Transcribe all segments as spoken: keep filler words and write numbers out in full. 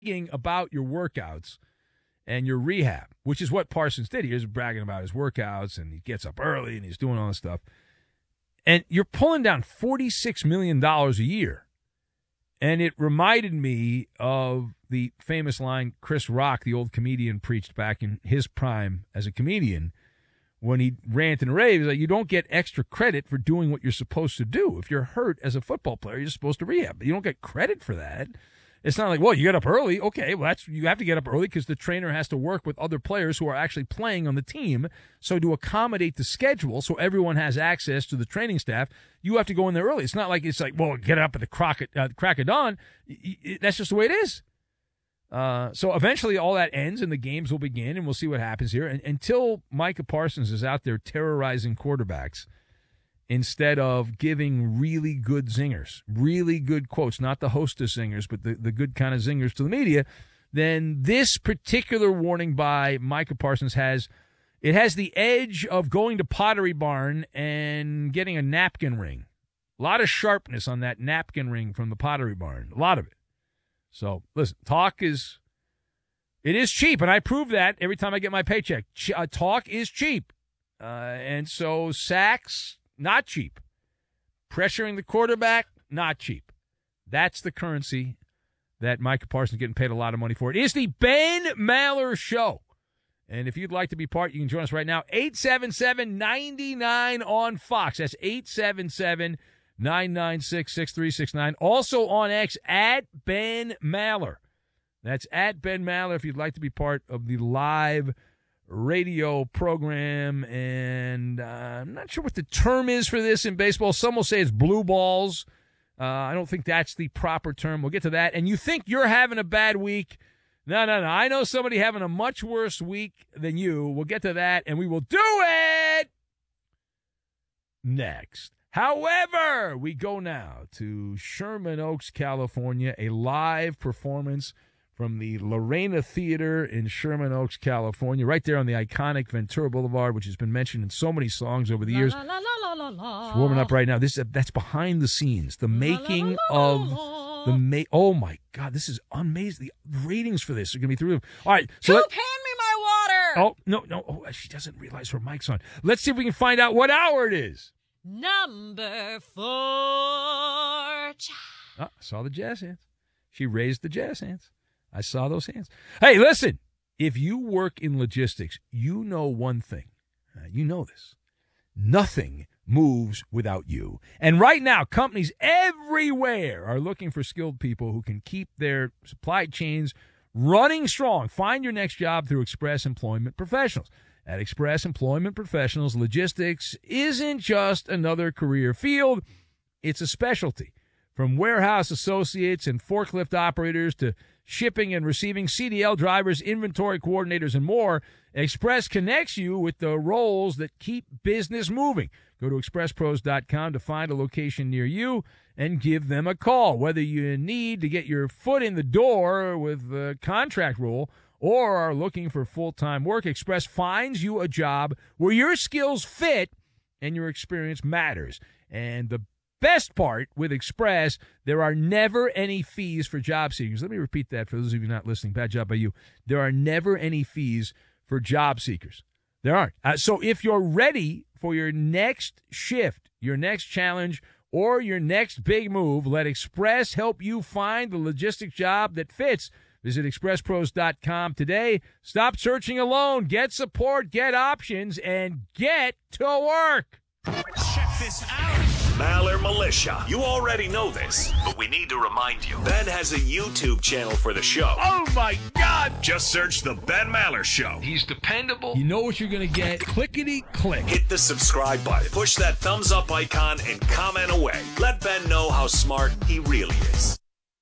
about your workouts and your rehab, which is what Parsons did. He was bragging about his workouts, and he gets up early, and he's doing all this stuff. And you're pulling down forty-six million dollars a year. And it reminded me of the famous line Chris Rock, the old comedian, preached back in his prime as a comedian when he ranted and raved. Like, you don't get extra credit for doing what you're supposed to do. If you're hurt as a football player, you're supposed to rehab. But you don't get credit for that. It's not like, well, you get up early. Okay, well, that's you have to get up early because the trainer has to work with other players who are actually playing on the team. So to accommodate the schedule so everyone has access to the training staff, you have to go in there early. It's not like it's like, well, get up at the crack, uh, crack of dawn. That's just the way it is. Uh, so eventually all that ends and the games will begin, and we'll see what happens here. And until Micah Parsons is out there terrorizing quarterbacks, instead of giving really good zingers, really good quotes, not the hostess zingers, but the, the good kind of zingers to the media, then this particular warning by Micah Parsons has, it has the edge of going to Pottery Barn and getting a napkin ring. A lot of sharpness on that napkin ring from the Pottery Barn, a lot of it. So, listen, talk is, it is cheap, and I prove that every time I get my paycheck. Ch- uh, talk is cheap. Uh, and so sacks, not cheap. Pressuring the quarterback, not cheap. That's the currency that Micah Parsons is getting paid a lot of money for. It is the Ben Maller Show. And if you'd like to be part, you can join us right now. eight seven seven, nine nine on Fox. That's eight seven seven, nine nine six, six three six nine. Also on X, at Ben Maller. That's at Ben Maller if you'd like to be part of the live radio program. And uh, I'm not sure what the term is for this in baseball. Some will say it's blue balls. Uh, I don't think that's the proper term. We'll get to that. And you think you're having a bad week. No, no, no. I know somebody having a much worse week than you. We'll get to that, and we will do it next. However, we go now to Sherman Oaks, California, a live performance from the Lorena Theater in Sherman Oaks, California, right there on the iconic Ventura Boulevard, which has been mentioned in so many songs over the years. La, la, la, la, la. It's warming up right now. This that's behind the scenes, the making la, la, la, la, la. of the ma- Oh my God, this is amazing. The ratings for this are going to be through. All right, so Help, let- hand me my water. Oh no, no. Oh, she doesn't realize her mic's on. Let's see if we can find out what hour it is. Number four. Oh, I saw the jazz hands. She raised the jazz hands. I saw those hands. Hey, listen, if you work in logistics, you know one thing. Uh, you know this. Nothing moves without you. And right now, companies everywhere are looking for skilled people who can keep their supply chains running strong. Find your next job through Express Employment Professionals. At Express Employment Professionals, logistics isn't just another career field. It's a specialty. From warehouse associates and forklift operators to shipping and receiving C D L drivers, inventory coordinators, and more, Express connects you with the roles that keep business moving. Go to express pros dot com to find a location near you and give them a call. Whether you need to get your foot in the door with a contract role or are looking for full-time work, Express finds you a job where your skills fit and your experience matters. And the best part with Express, there are never any fees for job seekers. Let me repeat that for those of you not listening. Bad job by you. There are never any fees for job seekers. There aren't. Uh, so if you're ready for your next shift, your next challenge, or your next big move, let Express help you find the logistics job that fits. Visit express pros dot com today. Stop searching alone. Get support, get options, and get to work. Check this out. Maller Militia. You already know this, but we need to remind you. Ben has a YouTube channel for the show. Oh, my God. Just search The Ben Maller Show. He's dependable. You know what you're going to get. Clickety-click. Hit the subscribe button. Push that thumbs up icon and comment away. Let Ben know how smart he really is.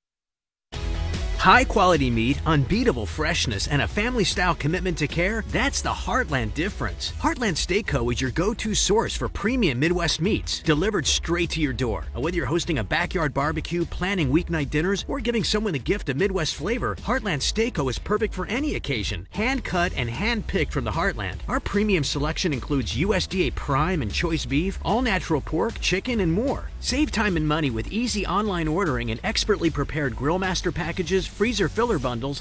High quality meat, unbeatable freshness, and a family-style commitment to care, that's the Heartland difference. Heartland Steak Co. is your go-to source for premium Midwest meats, delivered straight to your door. Whether you're hosting a backyard barbecue, planning weeknight dinners, or giving someone a gift of Midwest flavor, Heartland Steak Co. is perfect for any occasion. Hand-cut and hand-picked from the Heartland. Our premium selection includes U S D A prime and choice beef, all-natural pork, chicken, and more. Save time and money with easy online ordering and expertly prepared Grill Master packages freezer filler bundles,